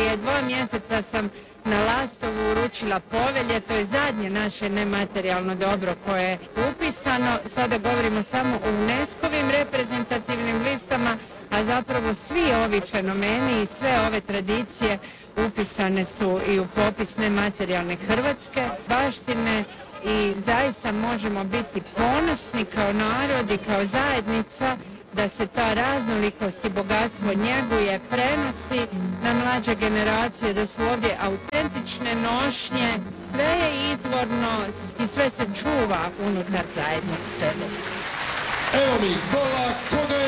Prije 2 mjeseca sam na Lastovu uručila povelje, to je zadnje naše nematerijalno dobro koje je upisano. Sada govorimo samo o UNESCO-vim reprezentativnim listama, a zapravo svi ovi fenomeni i sve ove tradicije upisane su i u popis nematerijalne hrvatske baštine i zaista možemo biti ponosni kao narod i kao zajednica da se ta raznolikost i bogatstvo njeguje, prenosi na mlađe generacije, da su ovdje autentične nošnje, sve je izvorno i sve se čuva unutar zajednice. Evo mi, Kola Kodor!